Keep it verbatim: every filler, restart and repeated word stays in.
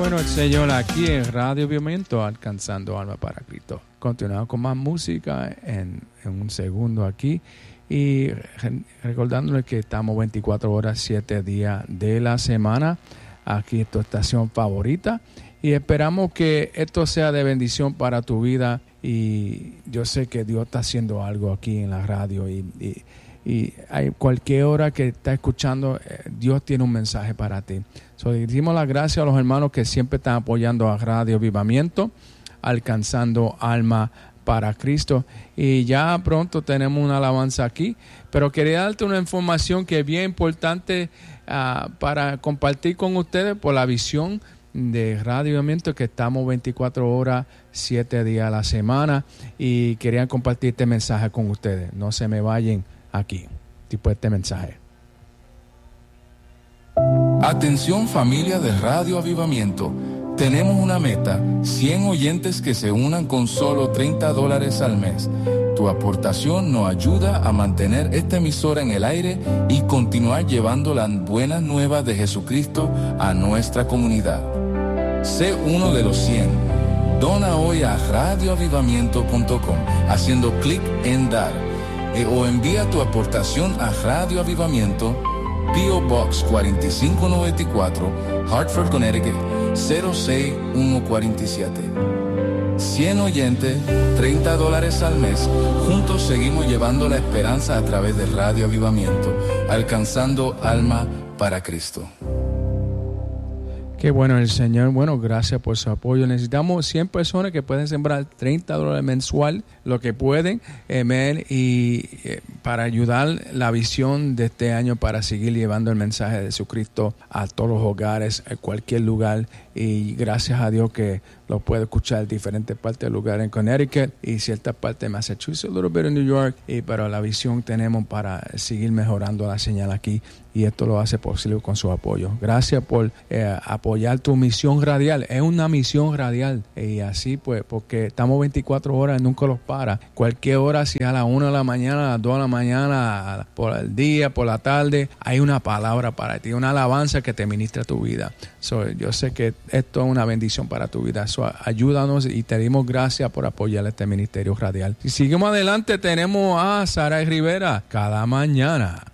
bueno el Señor aquí en Radio Avivamiento, alcanzando alma para Cristo. Continuamos con más música en, en un segundo aquí y re, recordándoles que estamos veinticuatro horas, siete días de la semana aquí en tu estación favorita y esperamos que esto sea de bendición para tu vida y yo sé que Dios está haciendo algo aquí en la radio y, y, y hay cualquier hora que está escuchando, Dios tiene un mensaje para ti. So, dimos las gracias a los hermanos que siempre están apoyando a Radio Avivamiento, alcanzando alma para Cristo. Y ya pronto tenemos una alabanza aquí, pero quería darte una información que es bien importante uh, para compartir con ustedes por la visión de Radio Avivamiento, que estamos veinticuatro horas, siete días a la semana, y quería compartir este mensaje con ustedes. No se me vayan aquí, tipo este mensaje. Atención familia de Radio Avivamiento, tenemos una meta, cien oyentes que se unan con solo treinta dólares al mes. Tu aportación nos ayuda a mantener esta emisora en el aire y continuar llevando las buenas nuevas de Jesucristo a nuestra comunidad. Sé uno de los cien. Dona hoy a radio avivamiento punto com haciendo clic en dar eh, o envía tu aportación a Radio Avivamiento, P O Box cuatro cinco nueve cuatro, Hartford, Connecticut cero seis uno cuatro siete. cien oyentes, treinta dólares al mes. Juntos seguimos llevando la esperanza a través de Radio Avivamiento, alcanzando alma para Cristo. Qué bueno el Señor. Bueno, gracias por su apoyo. Necesitamos cien personas que pueden sembrar treinta dólares mensual, lo que pueden, amén, y eh, para ayudar la visión de este año para seguir llevando el mensaje de Jesucristo a todos los hogares, a cualquier lugar. Y gracias a Dios que lo puede escuchar en diferentes partes del lugar en Connecticut y ciertas partes de Massachusetts, a little bit en New York. Y pero la visión tenemos para seguir mejorando la señal aquí. Y esto lo hace posible con su apoyo. Gracias por eh, apoyar tu misión radial. Es una misión radial. Y así pues, porque estamos veinticuatro horas, nunca los para. Cualquier hora, si a las una de la mañana, a las dos de la mañana, por el día, por la tarde, hay una palabra para ti, una alabanza que te ministra tu vida. So, yo sé que esto es una bendición para tu vida. So, ayúdanos y te dimos gracias por apoyar este ministerio radial. Y seguimos adelante, tenemos a Sara Rivera cada mañana.